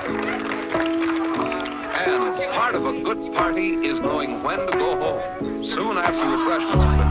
And part of a good party is knowing when to go home. Soon after refreshments